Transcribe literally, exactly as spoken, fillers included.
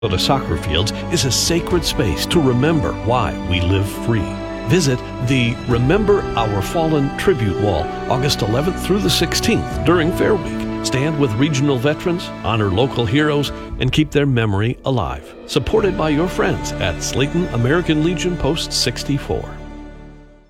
The soccer fields is a sacred space to remember why we live free. Visit the Remember Our Fallen Tribute Wall August eleventh through the sixteenth during Fair Week. Stand with regional veterans, honor local heroes, and keep their memory alive. Supported by your friends at Slayton American Legion Post sixty-four.